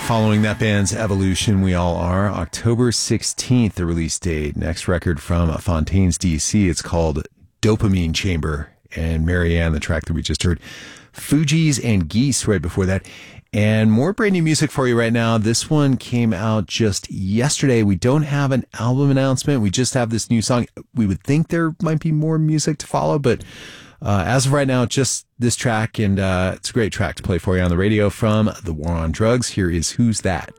Following that band's evolution, we all are. October 16th, the release date. Next record from Fontaines DC. It's called Dopamine Chamber. And Marianne, the track that we just heard, Fugees and Geese right before that. And more brand new music for you right now. This one came out just yesterday. We don't have an album announcement. We just have this new song. We would think there might be more music to follow, but as of right now, just this track, and it's a great track to play for you on the radio from The War on Drugs. Here is Who's That?